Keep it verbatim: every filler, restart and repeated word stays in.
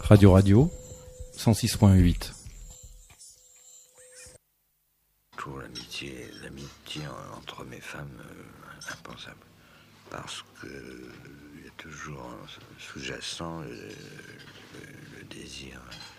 Radio Radio, cent six point huit. Pour l'amitié, l'amitié entre hommes et femmes, euh, impensable. Parce que il y a toujours sous-jacent le, le, le désir